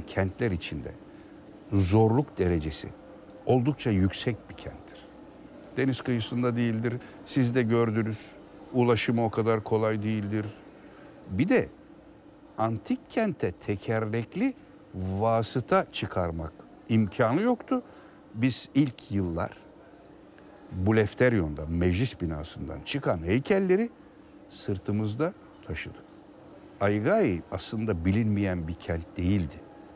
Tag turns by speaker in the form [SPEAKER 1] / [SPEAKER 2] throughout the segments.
[SPEAKER 1] yaşayan kentler içinde zorluk derecesi oldukça yüksek bir kenttir. Deniz kıyısında değildir. Siz de gördünüz. Ulaşımı o kadar kolay değildir. Bir de antik kente tekerlekli vasıta çıkarmak imkanı yoktu. Biz ilk yıllar bu Lefteryon'da, meclis binasından çıkan heykelleri sırtımızda taşıdık. Aygai aslında bilinmeyen bir kent değildi.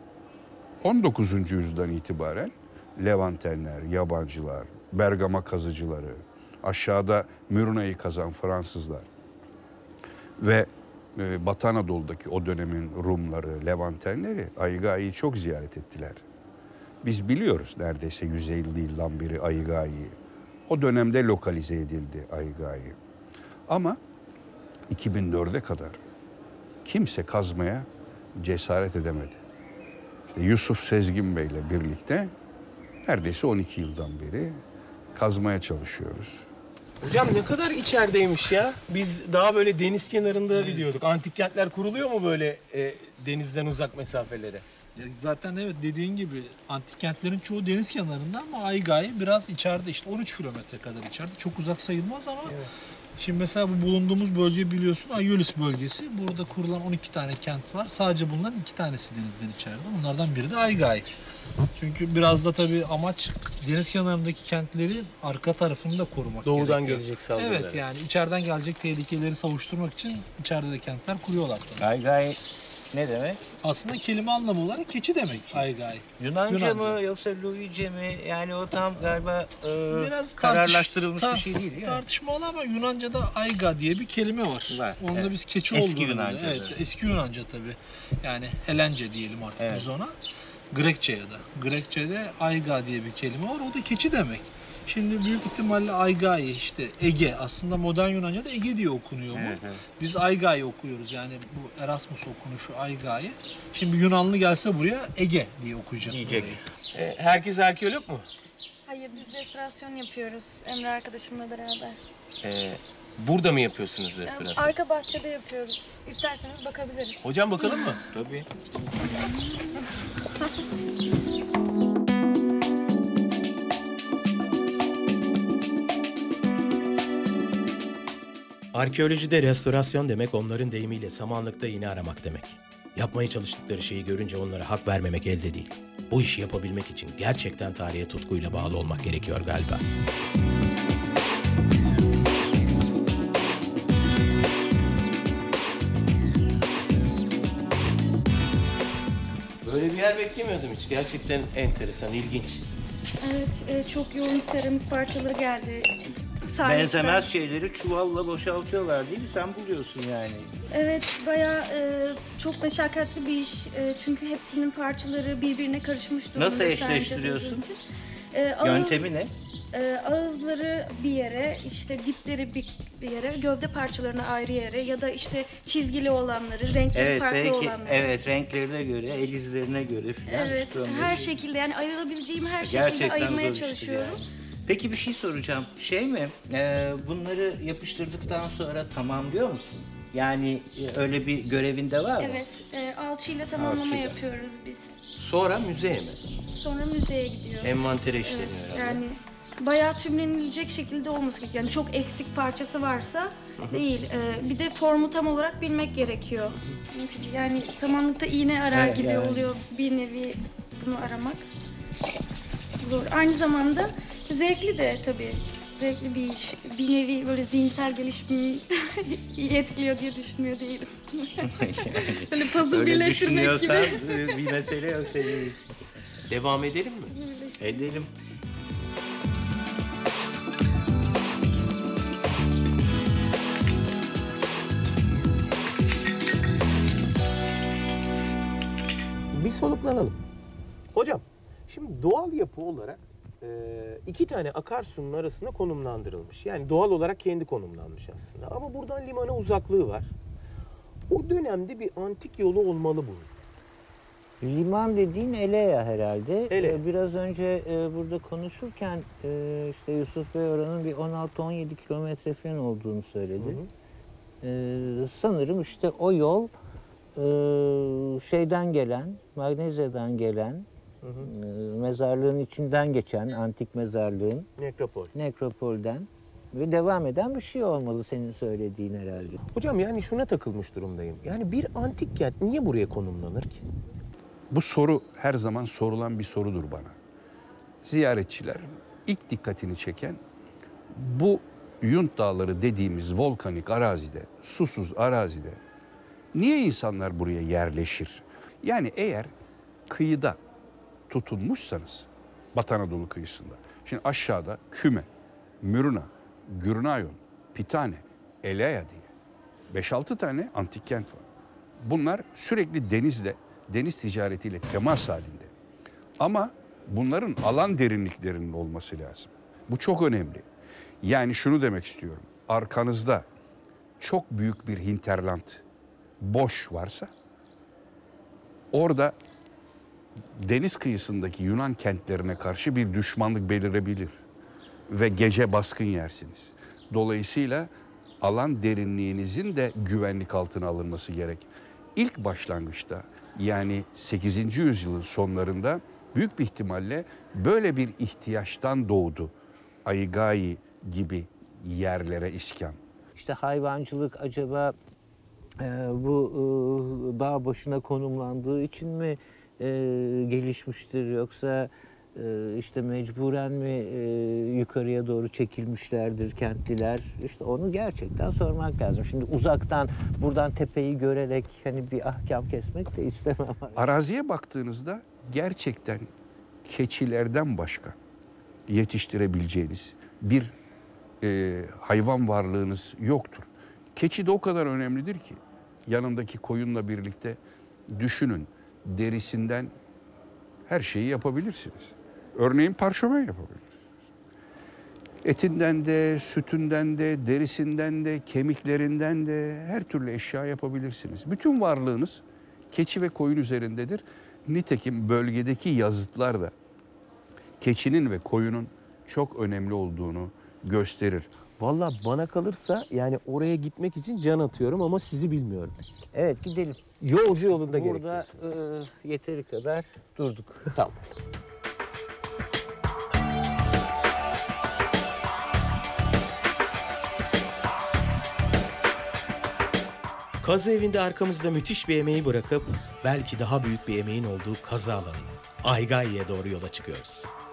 [SPEAKER 1] 19. yüzyıldan itibaren Levantenler, yabancılar, Bergama kazıcıları, aşağıda Mürna'yı kazan Fransızlar ve Batı Anadolu'daki o dönemin Rumları, Levantenleri Aygai'yi çok ziyaret ettiler. Biz biliyoruz neredeyse 150 yıldan beri Aygai'yi. O dönemde lokalize edildi Aygai. Ama 2004'e kadar kimse kazmaya cesaret edemedi. İşte Yusuf Sezgin Bey'le birlikte neredeyse 12 yıldan beri kazmaya çalışıyoruz.
[SPEAKER 2] Hocam ne kadar içerideymiş ya. Biz daha böyle deniz kenarında biliyorduk. Antik kentler kuruluyor mu böyle denizden uzak mesafelere?
[SPEAKER 3] Ya zaten evet dediğin gibi antik kentlerin çoğu deniz kenarında ama Aygai biraz içeride, işte 13 kilometre kadar içeride. Çok uzak sayılmaz ama
[SPEAKER 2] Evet.
[SPEAKER 3] şimdi mesela bu bulunduğumuz bölge biliyorsun Aiolis bölgesi. Burada kurulan 12 tane kent var. Sadece bunların 2 tanesi denizden içeride. Bunlardan biri de Aygai. Çünkü biraz da tabii amaç deniz kenarındaki kentlerin arka tarafını da korumak
[SPEAKER 2] Doğudan
[SPEAKER 3] gerekiyor.
[SPEAKER 2] gelecek saldırıları.
[SPEAKER 3] Evet, yani içeriden gelecek tehlikeleri savuşturmak için içeride de kentler kuruyorlar tabii.
[SPEAKER 4] Aygai ne demek?
[SPEAKER 3] Aslında kelime anlamı olarak keçi demek Aygai.
[SPEAKER 4] Yunanca
[SPEAKER 3] Yunanca.
[SPEAKER 4] mı yoksa Luice mi? Yani o tam galiba
[SPEAKER 3] Biraz
[SPEAKER 4] kararlaştırılmış bir şey değil mi?
[SPEAKER 3] Tartışmalı ama Yunanca'da Ayga diye bir kelime var. Onu da
[SPEAKER 4] evet.
[SPEAKER 3] biz keçi
[SPEAKER 4] Eski
[SPEAKER 3] olduğunu
[SPEAKER 4] Yunanca'da.
[SPEAKER 3] biliyoruz. Evet, eski Yunanca tabii. Yani Helence diyelim artık biz ona. Grekçe ya da. Grekçe'de Ayga diye bir kelime var. O da keçi demek. Şimdi büyük ihtimalle Aygai, işte Ege. Aslında modern Yunanca'da Ege diye okunuyor mu?
[SPEAKER 4] Evet, evet.
[SPEAKER 3] Biz Aygai okuyoruz. Yani bu Erasmus okunuşu Aygai. Şimdi Yunanlı gelse buraya Ege diye okuyacak.
[SPEAKER 4] Diyecek.
[SPEAKER 3] burayı.
[SPEAKER 2] Herkes arkeolog mu?
[SPEAKER 5] Hayır, biz restorasyon yapıyoruz Emre arkadaşımla beraber.
[SPEAKER 2] Burada mı yapıyorsunuz restorasyon?
[SPEAKER 5] Arka bahçede yapıyoruz. İsterseniz bakabiliriz.
[SPEAKER 2] Hocam bakalım mı?
[SPEAKER 4] Tabii.
[SPEAKER 6] Arkeolojide restorasyon demek onların deyimiyle samanlıkta iğne aramak demek. Yapmaya çalıştıkları şeyi görünce onlara hak vermemek elde değil. Bu işi yapabilmek için gerçekten tarihe tutkuyla bağlı olmak gerekiyor galiba.
[SPEAKER 2] Böyle bir yer beklemiyordum hiç. Gerçekten enteresan, ilginç.
[SPEAKER 5] Evet, çok yoğun seramik parçaları geldi. Sarnıçtan.
[SPEAKER 4] Benzemez şeyleri çuvalla boşaltıyorlar değil mi? Sen buluyorsun yani.
[SPEAKER 5] Evet, bayağı çok meşakkatli bir iş. Çünkü hepsinin parçaları birbirine karışmış durumda.
[SPEAKER 4] Nasıl
[SPEAKER 5] sarnıca
[SPEAKER 4] eşleştiriyorsun?
[SPEAKER 5] dökülünce.
[SPEAKER 4] Yöntemi ne?
[SPEAKER 5] Ağızları bir yere, işte dipleri bir yere, gövde parçalarını ayrı yere ya da işte çizgili olanları, renkleri
[SPEAKER 4] Evet,
[SPEAKER 5] farklı
[SPEAKER 4] belki
[SPEAKER 5] olanları.
[SPEAKER 4] renklerine göre, el izlerine göre filan.
[SPEAKER 5] Evet,
[SPEAKER 4] işte onları-
[SPEAKER 5] her şekilde yani ayrılabileceğim her şekilde
[SPEAKER 4] Gerçekten
[SPEAKER 5] ayırmaya
[SPEAKER 4] zor iştir
[SPEAKER 5] çalışıyorum.
[SPEAKER 4] yani. Peki bir şey soracağım. Şey mi? Bunları yapıştırdıktan sonra tamamlıyor musun? Yani öyle bir görevinde var mı?
[SPEAKER 5] Evet, alçıyla tamamlama
[SPEAKER 4] Alçıyla.
[SPEAKER 5] yapıyoruz biz.
[SPEAKER 2] Sonra müzeye mi?
[SPEAKER 5] Sonra müzeye gidiyor.
[SPEAKER 2] Envantere
[SPEAKER 5] Evet,
[SPEAKER 2] işleniyor herhalde.
[SPEAKER 5] yani bayağı tümlenilecek şekilde olması gerekiyor. Yani çok eksik parçası varsa değil. Bir de formu tam olarak bilmek gerekiyor. Çünkü yani samanlıkta iğne arar
[SPEAKER 4] Evet,
[SPEAKER 5] gibi
[SPEAKER 4] yani.
[SPEAKER 5] oluyor bir nevi bunu aramak. Zor. Aynı zamanda zevkli de tabii. Zevkli bir iş. Bir nevi böyle zihinsel gelişmeyi iyi etkiliyor diye düşünmüyor değilim. Böyle puzzle
[SPEAKER 4] Öyle
[SPEAKER 5] birleştirmek gibi.
[SPEAKER 4] düşünüyorsan bir mesele yok senin için.
[SPEAKER 2] Devam edelim mi?
[SPEAKER 4] Edelim.
[SPEAKER 2] Bir soluklanalım. Hocam, şimdi doğal yapı olarak iki tane akarsunun arasında konumlandırılmış. Yani doğal olarak kendi konumlanmış aslında. Ama buradan limana uzaklığı var. O dönemde bir antik yolu olmalı bunun.
[SPEAKER 7] Liman dediğin Elea herhalde.
[SPEAKER 2] Ele.
[SPEAKER 7] Biraz önce burada konuşurken işte Yusuf Bey oranın bir 16-17 kilometre falan olduğunu söyledi. Sanırım işte o yol şeyden gelen, Magnezya'dan gelen, mezarlığın içinden geçen, antik mezarlığın,
[SPEAKER 2] Nekropol.
[SPEAKER 7] nekropolden ve devam eden bir şey olmalı senin söylediğin herhalde.
[SPEAKER 2] Hocam yani şuna takılmış durumdayım. Yani bir antik kent niye buraya konumlanır ki?
[SPEAKER 1] Bu soru her zaman sorulan bir sorudur bana. Ziyaretçiler ilk dikkatini çeken bu Yunt Dağları dediğimiz volkanik arazide, susuz arazide niye insanlar buraya yerleşir? Yani eğer kıyıda tutunmuşsanız Batı Anadolu kıyısında. Şimdi aşağıda Küme, Mürna, Gürnayon, Pitane, Elea diye 5-6 tane antik kent var. Bunlar sürekli denizle, deniz ticaretiyle temas halinde. Ama bunların alan derinliklerinin olması lazım. Bu çok önemli. Yani şunu demek istiyorum. Arkanızda çok büyük bir hinterland boş varsa orada deniz kıyısındaki Yunan kentlerine karşı bir düşmanlık belirebilir ve gece baskın yersiniz. Dolayısıyla alan derinliğinizin de güvenlik altına alınması gerek. İlk başlangıçta yani 8. yüzyılın sonlarında büyük bir ihtimalle böyle bir ihtiyaçtan doğdu Aigai gibi yerlere iskan.
[SPEAKER 7] İşte hayvancılık acaba bu dağ başına konumlandığı için mi gelişmiştir, yoksa işte mecburen mi yukarıya doğru çekilmişlerdir kentliler? İşte onu gerçekten sormak lazım. Şimdi uzaktan buradan tepeyi görerek hani bir ahkam kesmek de istemem.
[SPEAKER 1] Araziye baktığınızda gerçekten keçilerden başka yetiştirebileceğiniz bir hayvan varlığınız yoktur. Keçi de o kadar önemlidir ki yanındaki koyunla birlikte düşünün, derisinden her şeyi yapabilirsiniz. Örneğin parşömen yapabilirsiniz. Etinden de, sütünden de, derisinden de, kemiklerinden de her türlü eşya yapabilirsiniz. Bütün varlığınız keçi ve koyun üzerindedir. Nitekim bölgedeki yazıtlar da keçinin ve koyunun çok önemli olduğunu gösterir.
[SPEAKER 2] Vallahi bana kalırsa yani oraya gitmek için can atıyorum ama sizi bilmiyorum.
[SPEAKER 7] Evet, gidelim.
[SPEAKER 2] Yolcu yolunda
[SPEAKER 7] Burada
[SPEAKER 2] gerekiyorsunuz.
[SPEAKER 7] yeteri kadar durduk.
[SPEAKER 2] Tamam.
[SPEAKER 6] Kazı evinde arkamızda müthiş bir emeği bırakıp belki daha büyük bir emeğin olduğu kazı alanına, Aygai'ye doğru yola çıkıyoruz.